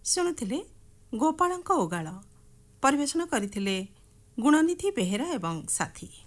ଶୁଣୁଥିଲେ ଗୋପାଳଙ୍କ ଓଗାଳ। ପରିବେଷଣ କରିଥିଲେ ଗୁଣନିଧି ବେହେରା ଏବଂ ସାଥୀ।